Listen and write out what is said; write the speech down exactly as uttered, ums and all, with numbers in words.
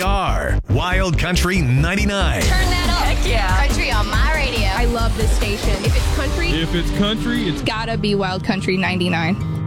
we are Wild Country ninety-nine. Turn that up. Heck yeah. Country on my radio. I love this station. If it's country, If it's country, it's gotta be Wild Country ninety-nine.